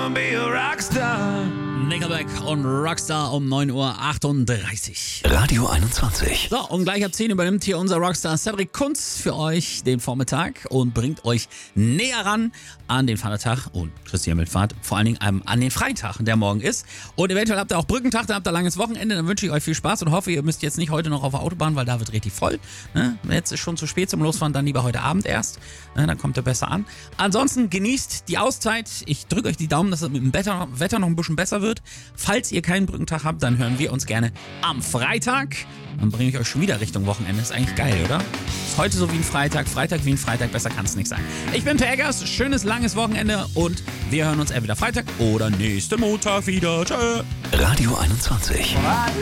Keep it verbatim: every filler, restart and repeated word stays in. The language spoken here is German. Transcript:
wanna be a rockstar. Nickelback und Rockstar um neun Uhr achtunddreißig. Radio einundzwanzig. So, und gleich ab zehn übernimmt hier unser Rockstar Cedric Kunz für euch den Vormittag und bringt euch näher ran an den Vatertag und Christi Himmelfahrt, vor allen Dingen an, an den Freitag, der morgen ist. Und eventuell habt ihr auch Brückentag, dann habt ihr langes Wochenende, dann wünsche ich euch viel Spaß und hoffe, ihr müsst jetzt nicht heute noch auf der Autobahn, weil da wird richtig voll. Ne? Jetzt ist schon zu spät zum Losfahren, dann lieber heute Abend erst, ne? Dann kommt ihr besser an. Ansonsten genießt die Auszeit. Ich drücke euch die Daumen, dass es mit dem Wetter, Wetter noch ein bisschen besser wird. Falls ihr keinen Brückentag habt, dann hören wir uns gerne am Freitag. Dann bringe ich euch schon wieder Richtung Wochenende. Ist eigentlich geil, oder? Ist heute so wie ein Freitag, Freitag wie ein Freitag, besser kann es nicht sein. Ich bin Per Eggers, schönes langes Wochenende und wir hören uns entweder Freitag oder nächsten Montag wieder. Tschö. Radio einundzwanzig.